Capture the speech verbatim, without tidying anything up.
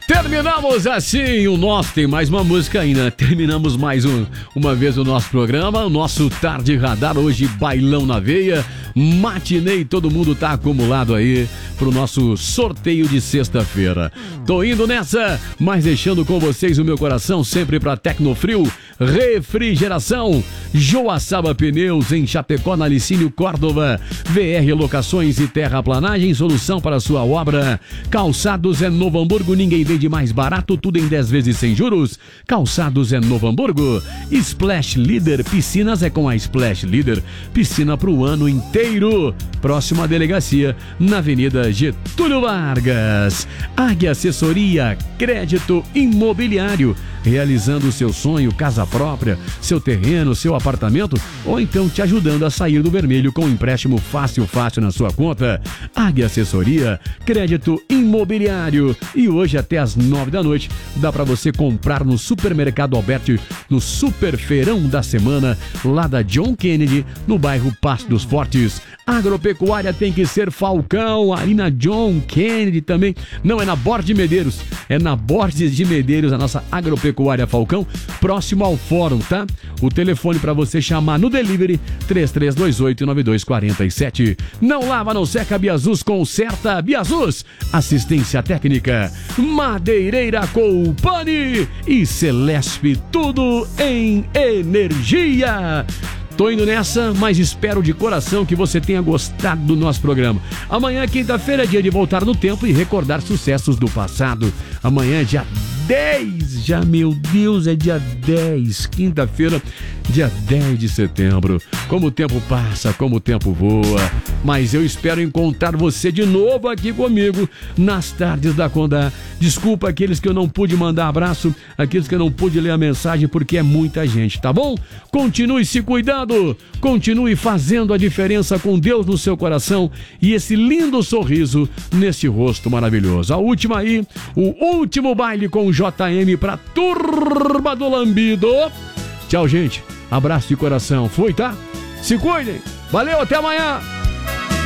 Terminamos assim o nosso, tem mais uma música ainda. Terminamos mais um, uma vez o nosso programa, o nosso Tarde Radar, hoje bailão na veia, matinei, todo mundo tá acumulado aí pro nosso sorteio de sexta-feira. Tô indo nessa, mas deixando com vocês o meu coração sempre pra Tecnofrio, refrigeração, Joaçaba Pneus em Chapecó, na Licínio Córdova, V R Locações e Terraplanagem, solução para sua obra. Calçados é Novo Hamburgo, ninguém vende mais barato, tudo em dez vezes sem juros. Calçados é Novo Hamburgo. Splash Leader, piscinas é com a Splash Leader, piscina pro ano inteiro. Próxima delegacia, na Avenida Getúlio Vargas. Águia Assessoria, crédito imobiliário, realizando o seu sonho, casa própria, seu terreno, seu apartamento, ou então te ajudando a sair do vermelho com um empréstimo fácil, fácil na sua conta. Águia Assessoria, crédito imobiliário. E hoje até às nove da noite dá para você comprar no Supermercado Alberti, no Super Feirão da Semana, lá da John Kennedy, no bairro Passo dos Fortes. Agropecuária tem que ser Falcão, ali na John Kennedy também. Não, é na Borges de Medeiros, é na Borges de Medeiros, a nossa Agropecuária Falcão, próximo ao fórum, tá? O telefone para você chamar no delivery, três três dois oito, nove dois quatro sete. Não lava, não seca, Biazus conserta. Biazus, assistência técnica. Madeireira Colpani e Celesp, tudo em energia. Tô indo nessa, mas espero de coração que você tenha gostado do nosso programa. Amanhã, quinta-feira, é dia de voltar no tempo e recordar sucessos do passado. Amanhã é dia dez, já, meu Deus, é dia dez, quinta-feira, dia dez de setembro. Como o tempo passa, como o tempo voa. Mas eu espero encontrar você de novo aqui comigo nas tardes da Condá. Desculpa aqueles que eu não pude mandar abraço, aqueles que eu não pude ler a mensagem, porque é muita gente, tá bom? Continue se cuidando, continue fazendo a diferença com Deus no seu coração e esse lindo sorriso nesse rosto maravilhoso. A última aí, o último baile com o J M pra turma do Lambido. Tchau, gente. Abraço de coração. Fui, tá? Se cuidem. Valeu, até amanhã.